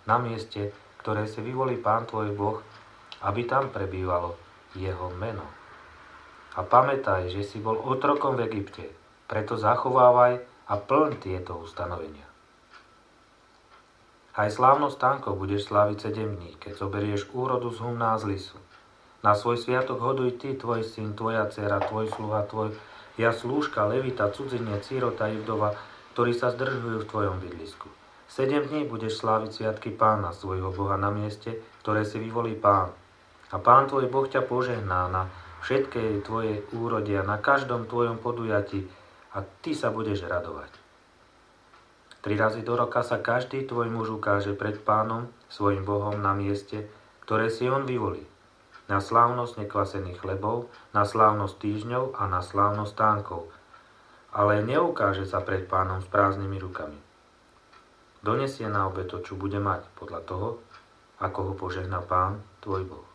na mieste, ktoré si vyvolí Pán tvoj Boh, aby tam prebývalo jeho meno. A pamätaj, že si bol otrokom v Egypte, preto zachovávaj a plň tieto ustanovenia. Aj slávnosť stánkov budeš sláviť 7 dní, keď zoberieš úrodu z humná z lisu. Na svoj sviatok hoduj ty, tvoj syn, tvoja dcera, tvoj sluha, tvoj slúžka, levita, cudzinec, sirota i vdova, ktorí sa zdržujú v tvojom bydlisku. 7 dní budeš sláviť sviatky Pána, svojho Boha na mieste, ktoré si vyvolí Pán. A Pán tvoj Boh ťa požehná na všetkej tvojej úrode a na každom tvojom podujatí a ty sa budeš radovať. 3 razy do roka sa každý tvoj muž ukáže pred Pánom, svojim Bohom na mieste, ktoré si on vyvolí. Na slávnosť nekvasených chlebov, na slávnosť týždňov a na slávnosť stánkov. Ale neukáže sa pred Pánom s prázdnymi rukami. Donesie na obeto, čo bude mať, podľa toho, ako ho požehná Pán, tvoj Boh.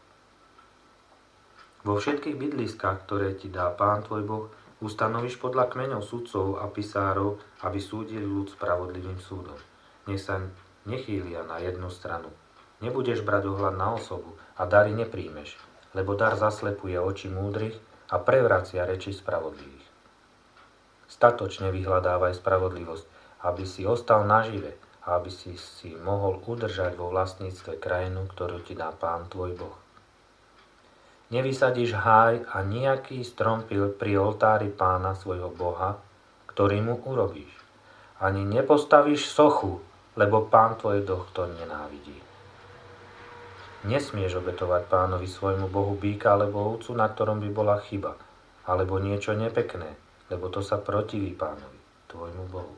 Vo všetkých bydliskách, ktoré ti dá Pán, tvoj Boh, ustanovíš podľa kmeňov sudcov a pisárov, aby súdili ľud spravodlivým súdom. Nech sa nechýlia na jednu stranu. Nebudeš brať ohľad na osobu a dary nepríjmeš, lebo dar zaslepuje oči múdrych a prevracia reči spravodlivých. Statočne vyhľadávaj spravodlivosť, aby si ostal nažive a aby si mohol udržať vo vlastníctve krajinu, ktorú ti dá Pán tvoj Boh. Nevysadíš háj a nejaký strom pri oltári Pána svojho Boha, ktorý mu urobíš. Ani nepostavíš sochu, lebo Pán tvoj Boh to nenávidí. Nesmieš obetovať Pánovi svojmu Bohu býka alebo ovcu, na ktorom by bola chyba, alebo niečo nepekné, lebo to sa protiví Pánovi, tvojmu Bohu.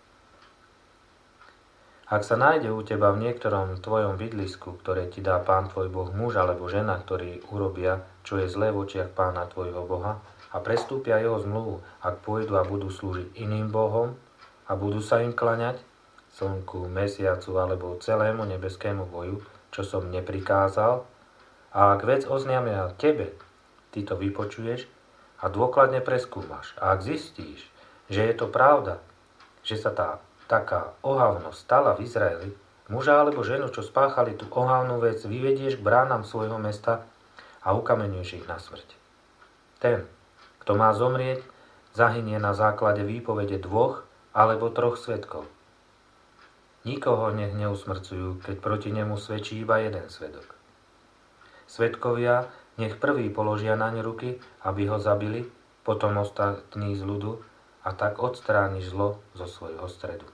Ak sa nájde u teba v niektorom tvojom bydlisku, ktoré ti dá Pán tvoj Boh, muž alebo žena, ktorí urobia, čo je zlé v očiach Pána tvojho Boha a prestúpia jeho zmluvu, ak pôjdu a budú slúžiť iným bohom a budú sa im klaňať, slnku, mesiacu alebo celému nebeskému boju, čo som neprikázal, a ak vec oznámia tebe, ty to vypočuješ a dôkladne preskúmaš. A ak zistíš, že je to pravda, že sa taká ohavnosť stala v Izraeli, muža alebo ženu, čo spáchali tú ohavnú vec, vyvedieš k bránam svojho mesta a ukameňuješ ich na smrť. Ten, kto má zomrieť, zahynie na základe výpovede 2 alebo 3 svedkov. Nikoho nech neusmrcujú, keď proti nemu svedčí iba jeden svedok. Svedkovia nech prvý položia naň ruky, aby ho zabili, potom ostatní z ľudu, a tak odstrániš zlo zo svojho stredu.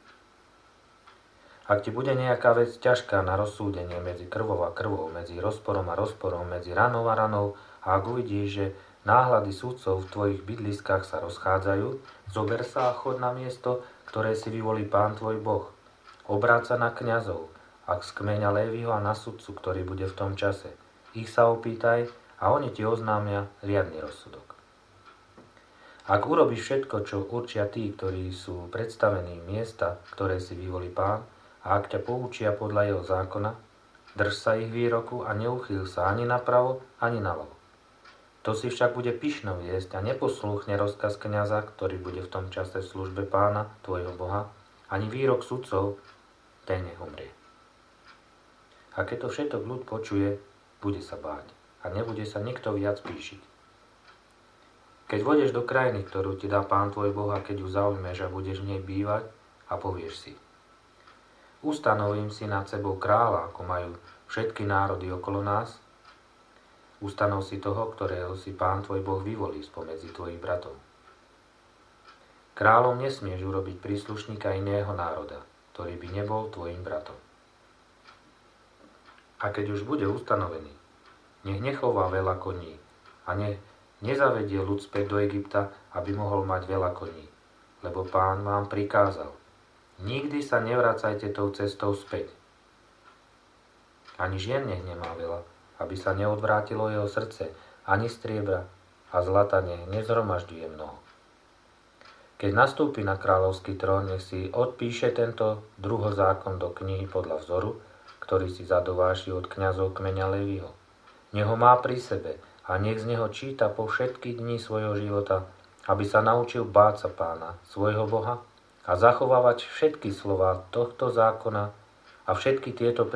Ak ti bude nejaká vec ťažká na rozsúdenie medzi krvou a krvou, medzi rozporom a rozporom, medzi ranou a ranou, a ak uvidíš, že náhľady súdcov v tvojich bydliskách sa rozchádzajú, zober sa a chod na miesto, ktoré si vyvolí Pán tvoj Boh. Obráť sa na kňazov, ak z kmeňa Léviho a na sudcu, ktorý bude v tom čase. Ich sa opýtaj a oni ti oznámia riadny rozsudok. Ak urobíš všetko, čo určia tí, ktorí sú predstavení miesta, ktoré si vyvolí Pán, a ak ťa poučia podľa jeho zákona, drž sa ich výroku a neuchýl sa ani napravo, ani naľavo. To si však bude pyšno viesť a neposlúchne rozkaz kňaza, ktorý bude v tom čase v službe Pána, tvojho Boha, ani výrok sudcov, ten nech umrie. A keď to všetok ľud počuje, bude sa báť a nebude sa nikto viac pýšiť. Keď vôjdeš do krajiny, ktorú ti dá Pán tvoj Boh, a keď ju zaujmeš a budeš v nej bývať a povieš si: ustanovím si nad sebou kráľa, ako majú všetky národy okolo nás, ustanov si toho, ktorého si Pán tvoj Boh vyvolí spomedzi tvojich bratov. Kráľom nesmieš urobiť príslušníka iného národa, ktorý by nebol tvojim bratom. A keď už bude ustanovený, nech nechová veľa koní a nech nezavedie ľud späť do Egypta, aby mohol mať veľa koní, lebo Pán vám prikázal: nikdy sa nevracajte tou cestou späť. Ani žien nech nemá veľa, aby sa neodvrátilo jeho srdce, ani striebra a zlata nech nezhromažďuje mnoho. Keď nastúpi na kráľovský trón, nech si odpíše tento druhozákon do knihy podľa vzoru, ktorý si zadováši od kňazov kmeňa Léviho. Nech ho má pri sebe a nech z neho číta po všetky dni svojho života, aby sa naučil báť sa Pána, svojho Boha, a zachovávať všetky slová tohto zákona a všetky tieto